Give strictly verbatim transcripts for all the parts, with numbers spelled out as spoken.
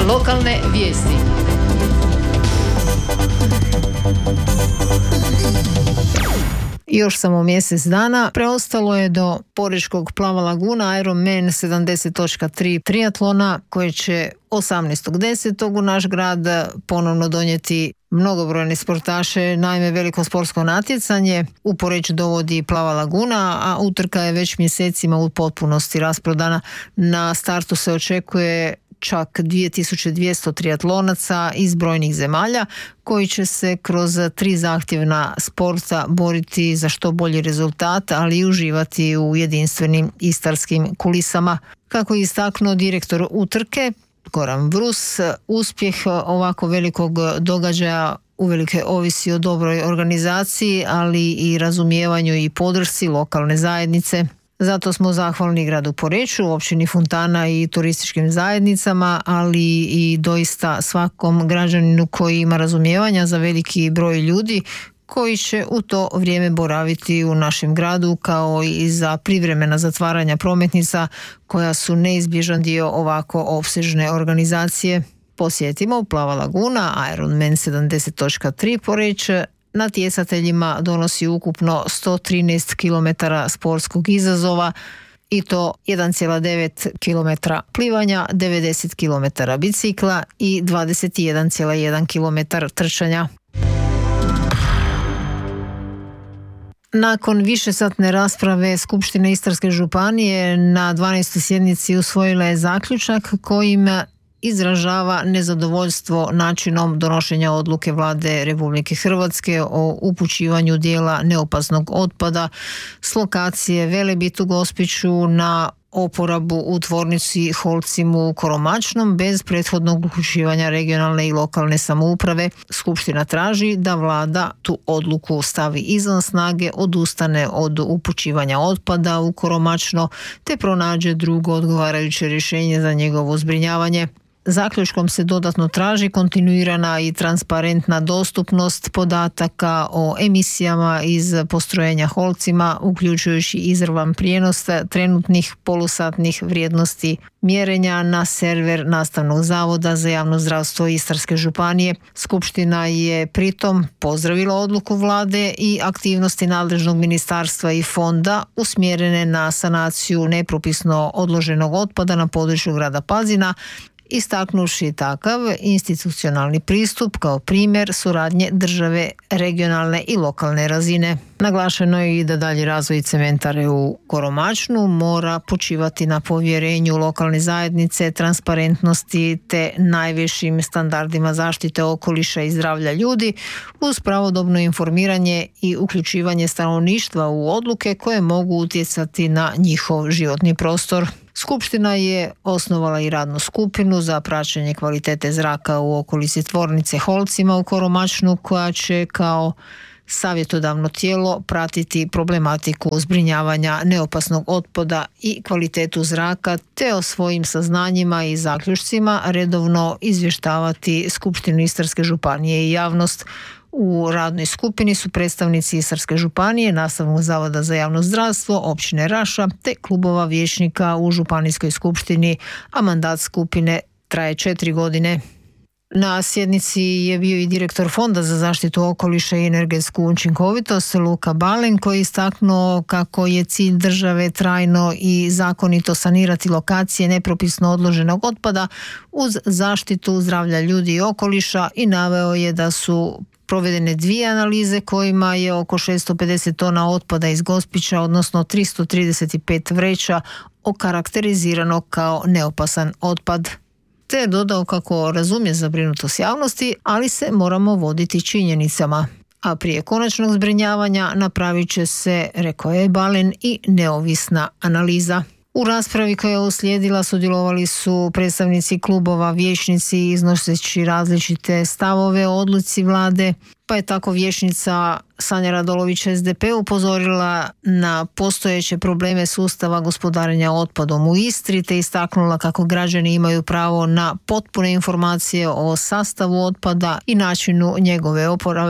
Lokalne vijesti. Još samo mjesec dana preostalo je do porečkog Plava laguna Ironman sedamdeset točka tri triatlona koje će osamnaestog desetog u naš grad ponovno donijeti mnogobrojne sportaše. Naime, veliko sportsko natjecanje u Poreč dovodi Plava laguna, a utrka je već mjesecima u potpunosti rasprodana. Na startu se očekuje čak dvije tisuće dvjesto triatlonaca iz brojnih zemalja koji će se kroz tri zahtjevna sporta boriti za što bolji rezultat, ali i uživati u jedinstvenim istarskim kulisama. Kako je istaknuo direktor utrke Goran Brus, uspjeh ovako velikog događaja uvelike ovisi o dobroj organizaciji, ali i razumijevanju i podršci lokalne zajednice. Zato smo zahvalni gradu Poreču, općini Fontana i turističkim zajednicama, ali i doista svakom građaninu koji ima razumijevanja za veliki broj ljudi koji će u to vrijeme boraviti u našem gradu, kao i za privremena zatvaranja prometnica koja su neizbježan dio ovako opsežne organizacije. Posjetimo Plava laguna Ironman sedamdeset točka tri Poreč. Natjecateljima donosi ukupno sto trinaest kilometara sportskog izazova i to jedan zarez devet kilometra plivanja, devedeset kilometara bicikla i dvadeset jedan zarez jedan kilometar trčanja. Nakon višesatne rasprave Skupština Istarske županije na dvanaestoj sjednici usvojila je zaključak kojim izražava nezadovoljstvo načinom donošenja odluke Vlade Republike Hrvatske o upućivanju dijela neopasnog otpada s lokacije Velebit u Gospiću na oporabu u tvornici Holcim u Koromačnom bez prethodnog uključivanja regionalne i lokalne samouprave. Skupština traži da Vlada tu odluku stavi izvan snage, odustane od upućivanja otpada u Koromačno te pronađe drugo odgovarajuće rješenje za njegovo zbrinjavanje. Zaključkom se dodatno traži kontinuirana i transparentna dostupnost podataka o emisijama iz postrojenja Holcima, uključujući izravan prijenos trenutnih polusatnih vrijednosti mjerenja na server Nastavnog zavoda za javno zdravstvo Istarske županije. Skupština je pritom pozdravila odluku Vlade i aktivnosti nadležnog ministarstva i fonda usmjerene na sanaciju nepropisno odloženog otpada na području grada Pazina, istaknuši takav institucionalni pristup kao primjer suradnje države, regionalne i lokalne razine. Naglašeno je i da dalji razvoj cementare u Koromačnu mora počivati na povjerenju lokalne zajednice, transparentnosti te najvišim standardima zaštite okoliša i zdravlja ljudi, uz pravodobno informiranje i uključivanje stanovništva u odluke koje mogu utjecati na njihov životni prostor. Skupština je osnovala i radnu skupinu za praćenje kvalitete zraka u okolici tvornice Holcima u Koromačnu, koja će kao savjetodavno tijelo pratiti problematiku zbrinjavanja neopasnog otpada i kvalitetu zraka te o svojim saznanjima i zaključcima redovno izvještavati Skupštinu Istarske županije i javnost. U radnoj skupini su predstavnici Istarske županije, Nastavnog zavoda za javno zdravstvo, općine Raša te klubova vijećnika u Županijskoj skupštini, a mandat skupine traje četiri godine. Na sjednici je bio i direktor Fonda za zaštitu okoliša i energetsku učinkovitost Luka Balen, koji je istaknuo kako je cilj države trajno i zakonito sanirati lokacije nepropisno odloženog otpada uz zaštitu zdravlja ljudi i okoliša i naveo je da su provedene dvije analize kojima je oko šesto pedeset tona otpada iz Gospića, odnosno tristo trideset pet vreća, okarakterizirano kao neopasan otpad. Te je dodao kako razumije zabrinutost javnosti, ali se moramo voditi činjenicama. A prije konačnog zbrinjavanja napravit će se, rekao je Balen, i neovisna analiza. U raspravi koja je uslijedila sudjelovali su predstavnici klubova, vijećnici iznoseći različite stavove o odluci Vlade, pa je tako vijećnica Sanja Radolović S D P upozorila na postojeće probleme sustava gospodarenja otpadom u Istri te istaknula kako građani imaju pravo na potpune informacije o sastavu otpada i načinu njegove oporabe.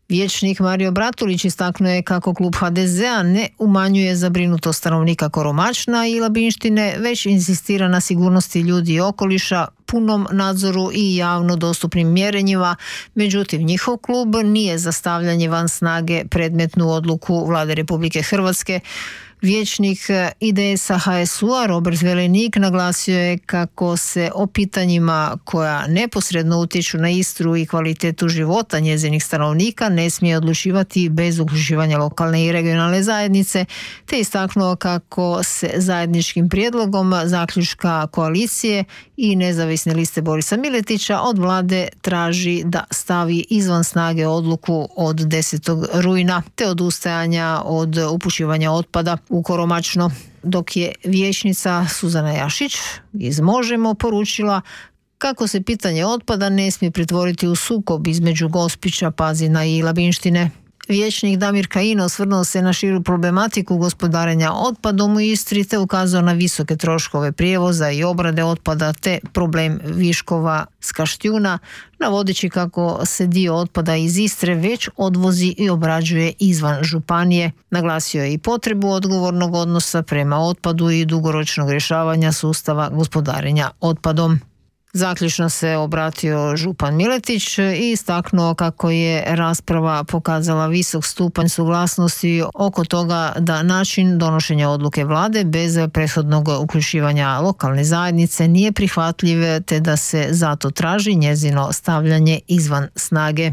Vijećnik Mario Bratulić istaknuo je kako klub ha de zea ne umanjuje zabrinutost stanovnika Koromačna i Labinštine, već insistira na sigurnosti ljudi i okoliša, punom nadzoru i javno dostupnim mjerenjima. Međutim, njihov klub nije za stavljanje van snage predmetnu odluku Vlade Republike Hrvatske. Vijećnik i de es a ha es u a Robert Velenik naglasio je kako se o pitanjima koja neposredno utječu na Istru i kvalitetu života njezinih stanovnika ne smije odlučivati bez uključivanja lokalne i regionalne zajednice, te istaknuo kako se zajedničkim prijedlogom zaključka koalicije i nezavisne liste Borisa Miletića od vlade traži da stavi izvan snage odluku od desetog rujna te odustajanja od upućivanja otpada u Koromačno, dok je vijećnica Suzana Jašić iz Možemo poručila kako se pitanje otpada ne smije pretvoriti u sukob između Gospića, Pazina i Labinštine. Vijećnik Damir Kajin osvrnuo se na širu problematiku gospodarenja otpadom u Istri te ukazao na visoke troškove prijevoza i obrade otpada te problem viškova s Kaštijuna, navodeći kako se dio otpada iz Istre već odvozi i obrađuje izvan županije. Naglasio je i potrebu odgovornog odnosa prema otpadu i dugoročnog rješavanja sustava gospodarenja otpadom. Zaključno se obratio župan Miletić i istaknuo kako je rasprava pokazala visok stupanj suglasnosti oko toga da način donošenja odluke vlade bez prethodnog uključivanja lokalne zajednice nije prihvatljiv te da se zato traži njezino stavljanje izvan snage.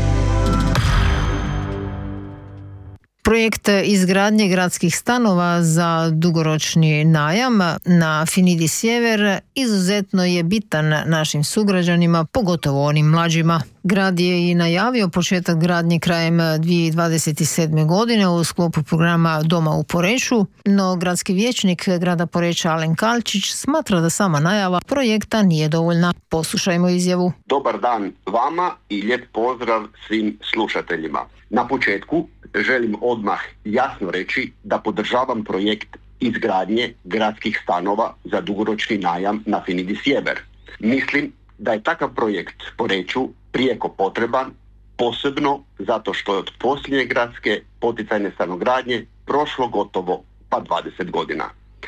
Projekt izgradnje gradskih stanova za dugoročni najam na Finidi Sjever izuzetno je bitan našim sugrađanima, pogotovo onim mlađima. Grad je i najavio početak gradnje krajem dvije tisuće dvadeset sedme. godine u sklopu programa Doma u Poreču, no gradski vijećnik grada Poreča Alen Kalčić smatra da sama najava projekta nije dovoljna. Poslušajmo izjavu. Dobar dan vama i lijep pozdrav svim slušateljima. Na početku želim odmah jasno reći da podržavam projekt izgradnje gradskih stanova za dugoročni najam na Finidi Sjever. Mislim da je takav projekt Poreču prijeko potreban, posebno zato što je od posljednje gradske poticajne stanogradnje prošlo gotovo pa dvadeset godina.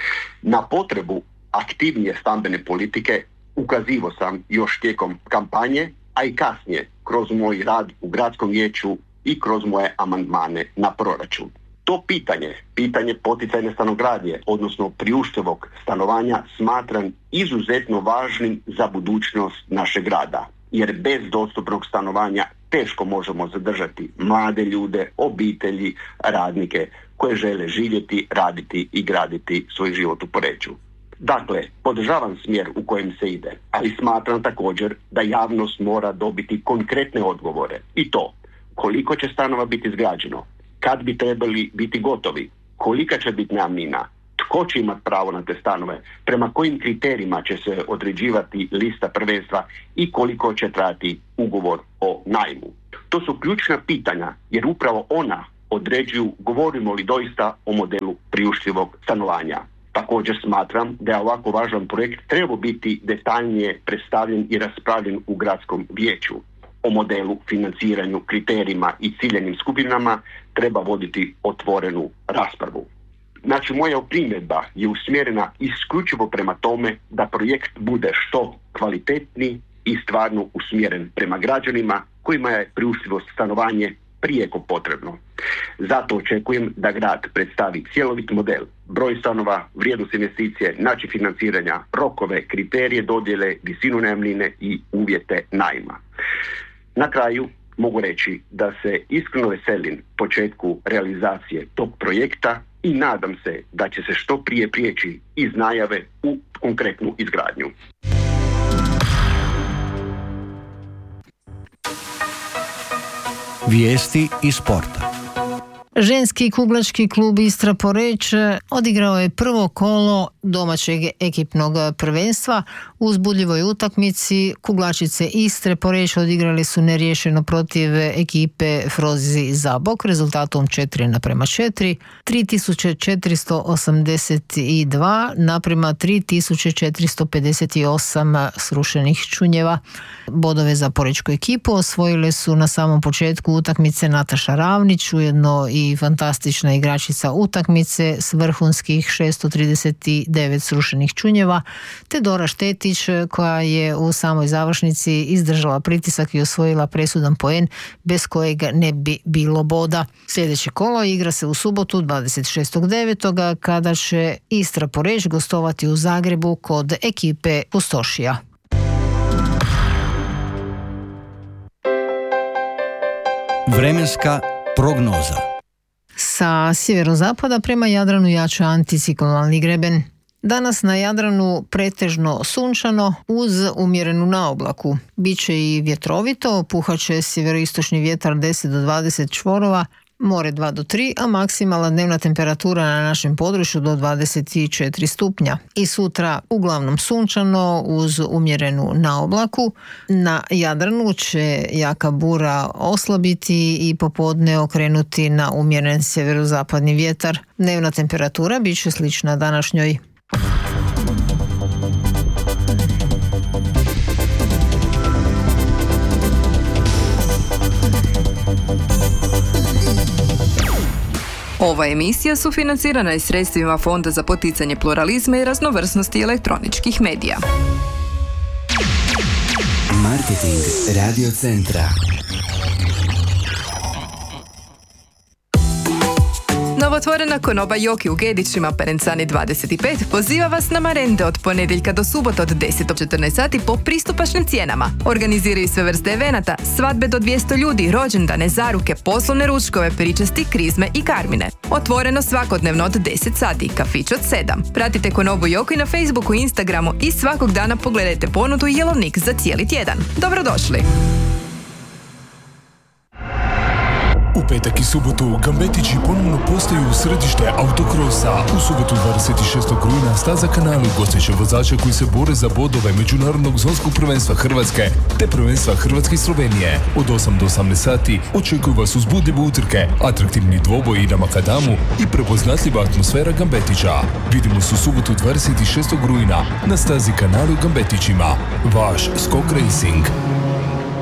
Na potrebu aktivnije stambene politike ukazivao sam još tijekom kampanje, a i kasnije kroz moj rad u gradskom vijeću i kroz moje amandmane na proračun. To pitanje, pitanje poticajne stanogradnje, odnosno priuštivog stanovanja, smatram izuzetno važnim za budućnost našeg grada, jer bez dostupnog stanovanja teško možemo zadržati mlade ljude, obitelji, radnike koje žele živjeti, raditi i graditi svoj život u Poreču. Dakle, podržavam smjer u kojem se ide, ali smatram također da javnost mora dobiti konkretne odgovore i to koliko će stanova biti izgrađeno, kad bi trebali biti gotovi, kolika će biti najamnina, tko će imati pravo na te stanove, prema kojim kriterijima će se određivati lista prvenstva i koliko će trajati ugovor o najmu. To su ključna pitanja jer upravo ona određuju govorimo li doista o modelu priuštivog stanovanja. Također smatram da je ovako važan projekt trebao biti detaljnije predstavljen i raspravljen u gradskom vijeću. O modelu, financiranju, kriterijima i ciljanim skupinama treba voditi otvorenu raspravu. Znači, moja primjedba je usmjerena isključivo prema tome da projekt bude što kvalitetniji i stvarno usmjeren prema građanima kojima je priuštivo stanovanje prijeko potrebno. Zato očekujem da grad predstavi cjelovit model, broj stanova, vrijednost investicije, način financiranja, rokove, kriterije dodjele, visinu najamnine i uvjete najma. Na kraju mogu reći da se iskreno veselim početku realizacije tog projekta i nadam se da će se što prije prijeći iz najave u konkretnu izgradnju. Vijesti iz sporta. Ženski kuglački klub Istra Poreč odigrao je prvo kolo domaćeg ekipnog prvenstva. U uzbudljivoj utakmici kuglačice Istre Poreč odigrali su neriješeno protiv ekipe Frozi Zabok rezultatom četiri naprema četiri, tri tisuće četiristo osamdeset dva naprema tri tisuće četiristo pedeset osam srušenih čunjeva. Bodove za porečku ekipu osvojile su na samom početku utakmice Nataša Ravnić, ujedno i fantastična igračica utakmice s vrhunskih šesto trideset devet srušenih čunjeva, te Dora Štetić koja je u samoj završnici izdržala pritisak i osvojila presudan poen bez kojeg ne bi bilo boda. Sljedeće kolo igra se u subotu dvadeset šestog devetog kada će Istra Poreč gostovati u Zagrebu kod ekipe Pustošija. Vremenska prognoza. Sa sjeverozapada prema Jadranu jača anticiklonalni greben. Danas na Jadranu pretežno sunčano uz umjerenu naoblaku. Biće i vjetrovito, puhaće sjeveroistočni vjetar deset do dvadeset čvorova, more dva do tri, a maksimalna dnevna temperatura na našem području do dvadeset četiri stupnja. I sutra uglavnom sunčano uz umjerenu naoblaku. Na Jadranu će jaka bura oslabiti i popodne okrenuti na umjeren sjeverozapadni vjetar. Dnevna temperatura bit će slična današnjoj. Ova emisija sufinancirana je sredstvima Fonda za poticanje pluralizma i raznovrsnosti elektroničkih medija. Marketing Radio Centra. Novotvorena konoba Joki u Gedićima, Perencani dvadeset pet, poziva vas na marende od ponedjeljka do subota od deset do četrnaest sati po pristupačnim cijenama. Organiziraju sve vrste evenata, svadbe do dvjesto ljudi, rođendane, zaruke, poslovne ručkove, pričasti, krizme i karmine. Otvoreno svakodnevno od deset sati, kafić od sedam. Pratite konobu Joki na Facebooku i Instagramu i svakog dana pogledajte ponudu i jelovnik za cijeli tjedan. Dobrodošli! U petak i subotu Gambetići ponovno postaju središte autokrosa. U subotu dvadeset šestog rujna staza kanalu gosteće vozače koji se bore za bodove Međunarodnog zonskog prvenstva Hrvatske te prvenstva Hrvatske i Slovenije. Od osam do osamnaest sati očekuju vas uzbudljive utrke, atraktivni dvoboji na makadamu i prepoznatljiva atmosfera Gambetića. Vidimo se u subotu dvadeset šestog rujna na stazi kanalu Gambetićima. Vaš Skok Racing.